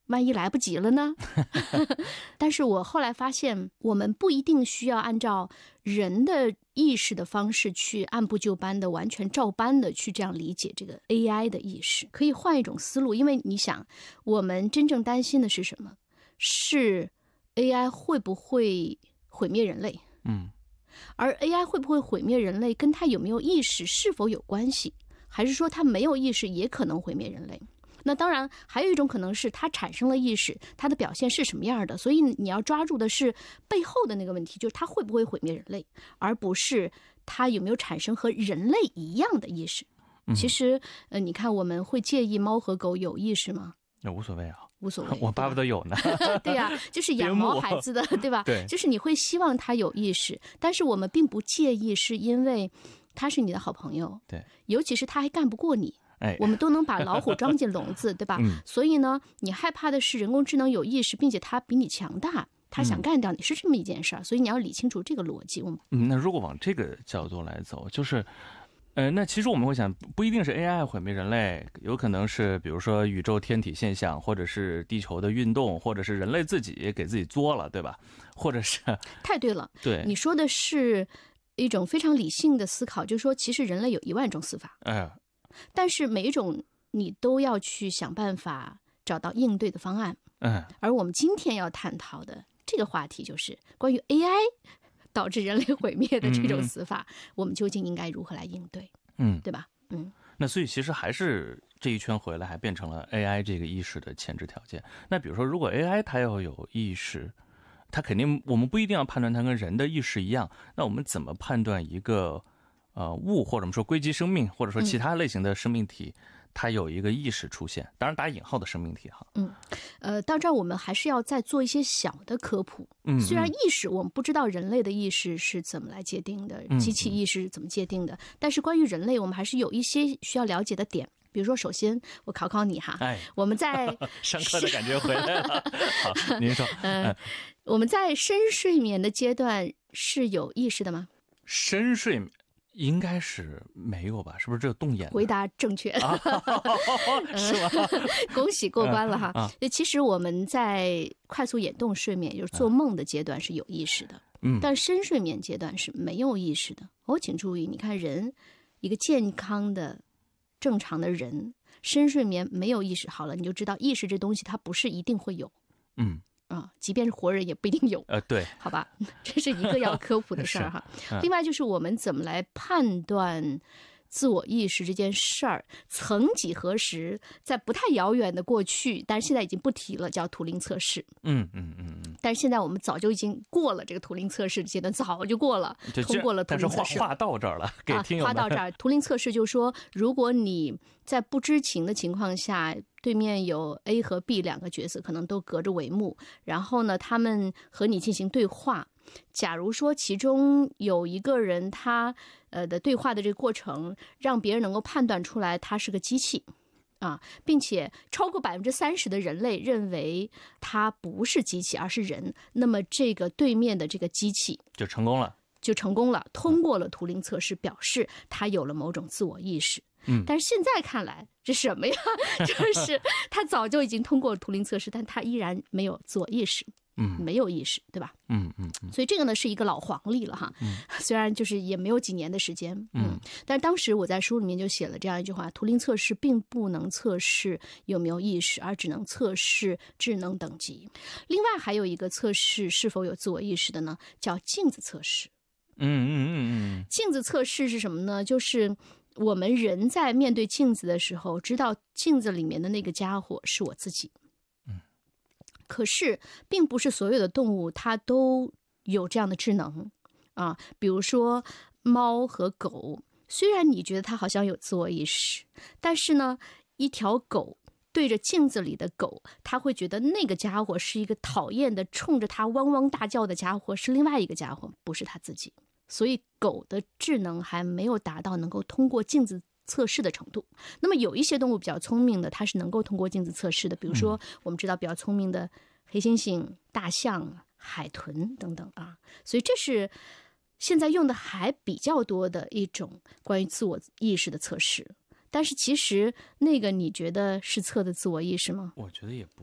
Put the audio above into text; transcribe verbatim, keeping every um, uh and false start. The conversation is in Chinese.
万一来不及了呢？但是我后来发现，我们不一定需要按照人的意识的方式去按部就班的完全照搬的去这样理解这个 A I 的意识，可以换一种思路。因为你想，我们真正担心的是什么？是 A I 会不会毁灭人类？ 嗯， 而 A I 会不会毁灭人类跟它有没有意识是否有关系？还是说它没有意识也可能毁灭人类？那当然还有一种可能是它产生了意识，它的表现是什么样的，所以你要抓住的是背后的那个问题，就是它会不会毁灭人类，而不是它有没有产生和人类一样的意识。其实呃，你看我们会介意猫和狗有意识吗？ 那无所谓啊， 无所谓， 我巴不得有呢。 对呀、啊，就是养毛孩子的，对吧？ 对， 就是你会希望它有意识，但是我们并不介意，是因为它是你的好朋友， 对， 尤其是它还干不过你。 哎， 我们都能把老虎装进笼子，对吧？ 嗯、 所以呢，你害怕的是人工智能有意识，并且它比你强大，它想干掉你，是这么一件事儿、嗯。所以你要理清楚这个逻辑。我们嗯，那如果往这个角度来走，就是。呃，那其实我们会想，不一定是 A I 毁灭人类，有可能是比如说宇宙天体现象，或者是地球的运动，或者是人类自己给自己作了，对吧？或者是太对了， 对， 你说的是一种非常理性的思考，就是说，其实人类有一万种死法， 哎， 但是每一种你都要去想办法找到应对的方案。 嗯， 而我们今天要探讨的这个话题就是关于 A I。导致人类毁灭的这种死法、嗯、我们究竟应该如何来应对？嗯，对吧？嗯， 那所以其实还是这一圈回来，还变成了 A I 这个意识的前置条件。那比如说，如果 A I 它要有意识，它肯定我们不一定要判断它跟人的意识一样。那我们怎么判断一个呃物，或者我们说硅基生命，或者说其他类型的生命体？嗯，它有一个意识出现，当然打引号的生命体哈。 嗯，呃，到这儿我们还是要再做一些小的科普。 嗯， 虽然意识我们不知道人类的意识是怎么来界定的， 嗯、 机器意识怎么界定的，但是关于人类，我们还是有一些需要了解的点。比如说，首先我考考你哈， 哎， 我们在上课的感觉回来了。好，您说， 嗯、呃，我们在深睡眠的阶段是有意识的吗？ 深睡眠。应该是没有吧？是不是这个动眼？ 回答正确， 啊、是吗？ 恭喜过关了哈！ 啊、 其实我们在快速眼动睡眠，就是做梦的阶段是有意识的， 嗯， 但深睡眠阶段是没有意识的。哦，请注意，你看人一个健康的、正常的人，深睡眠没有意识，好了，你就知道意识这东西它不是一定会有， 嗯。 啊，即便是活人也不一定有。 呃，对， 好吧，这是一个要科普的事儿哈。嗯、另外就是我们怎么来判断自我意识这件事儿，曾几何时，在不太遥远的过去，但是现在已经不提了，叫图灵测试。 嗯嗯嗯嗯。 但是现在我们早就已经过了这个图灵测试的阶段，早就过了，通过了图灵测试。 但是话话到这儿了，给听友们。 啊、话到这儿，图灵测试就是说，如果你在不知情的情况下。对面有 A 和 B 两个角色，可能都隔着帷幕，然后呢，他们和你进行对话。假如说其中有一个人他呃的对话的这个过程，让别人能够判断出来他是个机器啊，并且超过百分之三十的人类认为他不是机器而是人，那么这个对面的这个机器就成功了。 就成功了，通过了图灵测试，表示他有了某种自我意识。 嗯， 但是现在看来，这什么呀？就是他早就已经通过了图灵测试，但他依然没有自我意识， 嗯， 没有意识，对吧？ 嗯嗯嗯。 所以这个呢是一个老黄历了哈， 嗯， 虽然就是也没有几年的时间，嗯，但是当时我在书里面就写了这样一句话：图灵测试并不能测试有没有意识，而只能测试智能等级。另外还有一个测试是否有自我意识的呢，叫镜子测试。 嗯嗯嗯嗯， 镜子测试是什么呢？就是我们人在面对镜子的时候，知道镜子里面的那个家伙是我自己。 嗯， 可是并不是所有的动物它都有这样的智能啊。比如说猫和狗，虽然你觉得它好像有自我意识，但是呢，一条狗对着镜子里的狗，他会觉得那个家伙是一个讨厌的冲着他汪汪大叫的家伙，是另外一个家伙，不是他自己。所以狗的智能还没有达到能够通过镜子测试的程度。那么有一些动物比较聪明的，它是能够通过镜子测试的，比如说我们知道比较聪明的黑猩猩、大象、海豚等等啊。所以这是现在用的还比较多的一种关于自我意识的测试。但是其实那个你觉得是测的自我意识吗？ 我觉得也不